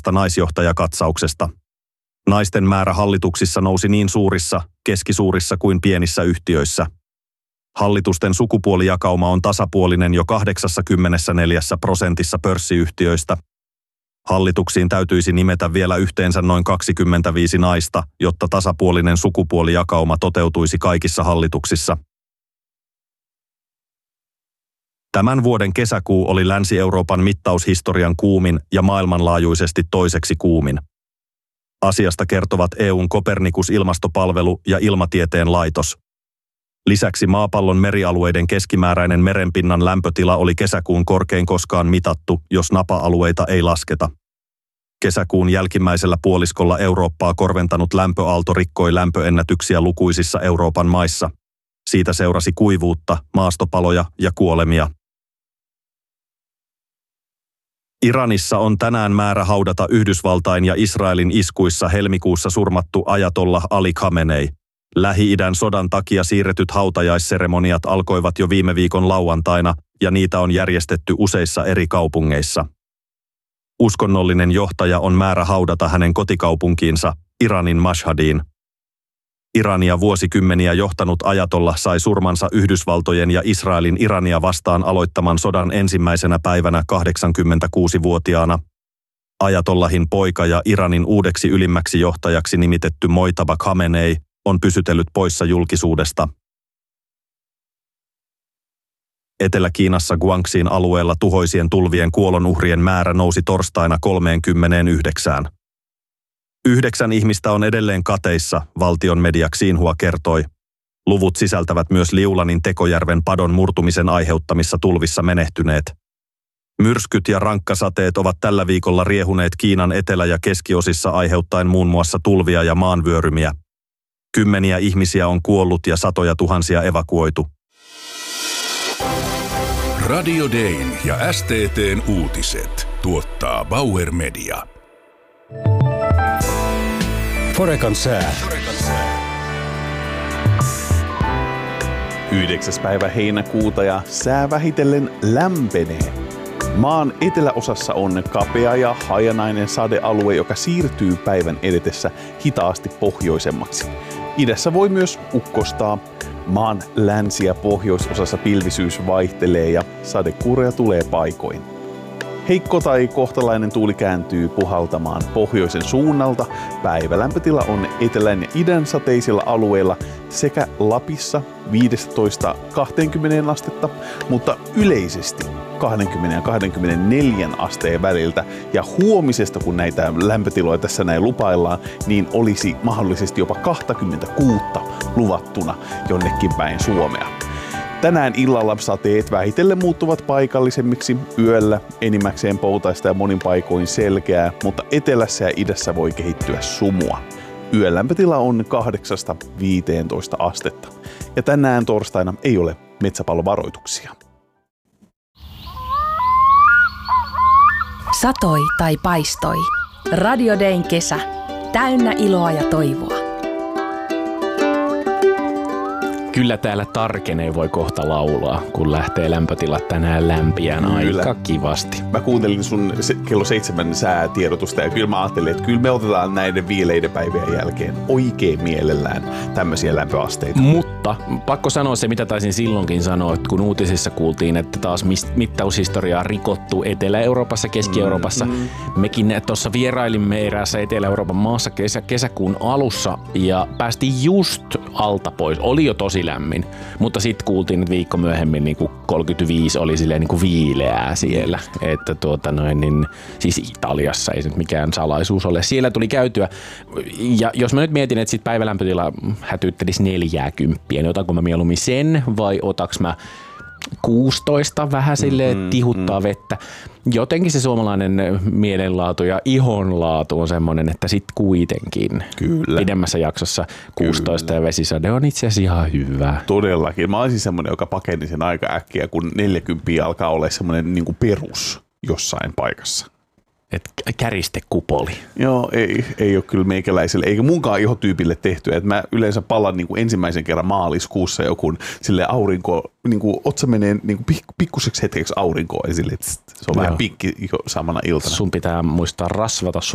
uudesta naisjohtajakatsauksesta. Naisten määrä hallituksissa nousi niin suurissa, keskisuurissa kuin pienissä yhtiöissä. Hallitusten sukupuolijakauma on tasapuolinen jo 84% pörssiyhtiöistä. Hallituksiin täytyisi nimetä vielä yhteensä noin 25 naista, jotta tasapuolinen sukupuolijakauma toteutuisi kaikissa hallituksissa. Tämän vuoden kesäkuu oli Länsi-Euroopan mittaushistorian kuumin ja maailmanlaajuisesti toiseksi kuumin. Asiasta kertovat EU:n Copernicus-ilmastopalvelu ja Ilmatieteen laitos. Lisäksi maapallon merialueiden keskimääräinen merenpinnan lämpötila oli kesäkuun korkein koskaan mitattu, jos napa-alueita ei lasketa. Kesäkuun jälkimmäisellä puoliskolla Eurooppaa korventanut lämpöaalto rikkoi lämpöennätyksiä lukuisissa Euroopan maissa. Siitä seurasi kuivuutta, maastopaloja ja kuolemia. Iranissa on tänään määrä haudata Yhdysvaltain ja Israelin iskuissa helmikuussa surmattu ajatollah Ali Khamenei. Lähi-idän sodan takia siirretyt hautajaisseremoniat alkoivat jo viime viikon lauantaina ja niitä on järjestetty useissa eri kaupungeissa. Uskonnollinen johtaja on määrä haudata hänen kotikaupunkiinsa, Iranin Mashhadiin. Irania vuosikymmeniä johtanut ajatollah sai surmansa Yhdysvaltojen ja Israelin Irania vastaan aloittaman sodan ensimmäisenä päivänä 86-vuotiaana. Ajatollahin poika ja Iranin uudeksi ylimmäksi johtajaksi nimitetty Mojtaba Khamenei on pysytellyt poissa julkisuudesta. Etelä-Kiinassa Guangxin alueella tuhoisien tulvien kuolonuhrien määrä nousi torstaina 39. 9 ihmistä on edelleen kateissa, valtion media Xinhua kertoi. Luvut sisältävät myös Liulanin Tekojärven padon murtumisen aiheuttamissa tulvissa menehtyneet. Myrskyt ja rankkasateet ovat tällä viikolla riehuneet Kiinan etelä- ja keskiosissa aiheuttaen muun muassa tulvia ja maanvyörymiä. Kymmeniä ihmisiä on kuollut ja satoja tuhansia evakuoitu. Radio Dayn ja STT:n uutiset tuottaa Bauer Media. Forecan sää. 9. päivä heinäkuuta ja sää vähitellen lämpenee. Maan eteläosassa on kapea ja hajanainen sadealue, joka siirtyy päivän edetessä hitaasti pohjoisemmaksi. Idässä voi myös ukkostaa. Maan länsi- ja pohjoisosassa pilvisyys vaihtelee ja sadekuuroja tulee paikoin. Heikko tai kohtalainen tuuli kääntyy puhaltamaan pohjoisen suunnalta. Päivälämpötila on etelän ja idän sateisilla alueilla sekä Lapissa 15-20 astetta, mutta yleisesti 20 ja 24 asteen väliltä. Ja huomisesta, kun näitä lämpötiloja tässä näin lupaillaan, niin olisi mahdollisesti jopa 26 luvattuna jonnekin päin Suomea. Tänään illalla sateet vähitellen muuttuvat paikallisemmiksi, yöllä enimmäkseen poutaista ja monin paikoin selkeää, mutta etelässä ja idässä voi kehittyä sumua. Yölämpötila on 8-15 astetta. Ja tänään torstaina ei ole metsäpallovaroituksia. Satoi tai paistoi. Radio Dayn kesä. Täynnä iloa ja toivoa. Kyllä täällä tarkenee voi kohta laulaa, kun lähtee lämpötilat tänään lämpiään aika kivasti. Mä kuuntelin sun kello 7 säätiedotusta ja kyllä mä ajattelin, että kyllä me otetaan näiden viileiden päivien jälkeen oikein mielellään tämmöisiä lämpöasteita. Mutta pakko sanoa se, mitä taisin silloinkin sanoa, että kun uutisissa kuultiin, että taas mittaushistoriaa rikottu Etelä-Euroopassa, Keski-Euroopassa. Mekin tuossa vierailimme eräässä Etelä-Euroopan maassa kesäkuun alussa ja päästiin just alta pois. Oli jo tosi lämmin, mutta sitten kuultiin, että viikko myöhemmin niin kuin 35 oli silleen niin kuin viileää siellä, että siis Italiassa ei se nyt mikään salaisuus ole. Siellä tuli käytyä, ja jos mä nyt mietin, että sit päivälämpötila hätyyttelisi 40, niin otanko mä mieluummin sen vai otaks mä 16 vähän silleen tihuttaa vettä. Jotenkin se suomalainen mielenlaatu ja ihonlaatu on semmoinen, että sit kuitenkin pidemmässä jaksossa 16 ja vesisade on itse asiassa ihan hyvä. Todellakin. Mä olisin semmoinen, joka pakeni sen aika äkkiä, kun 40 alkaa olla semmoinen niin kuin perus jossain paikassa. Et käristekupoli. Joo, ei ole kyllä meikäläiselle, eikä munkaan ihotyypille tehty. Että mä yleensä palan niin kuin ensimmäisen kerran maaliskuussa joku sille aurinko, niin kuin otsa menee niin kuin pikkuseksi hetkeksi aurinkoon esille. Se on vähän pikki samana iltana. Sun pitää muistaa rasvata